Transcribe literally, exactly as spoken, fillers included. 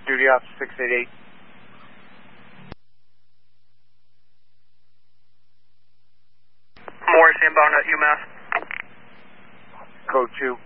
Duty Officer six eighty-eight. Morris inbound at UMass. Code two.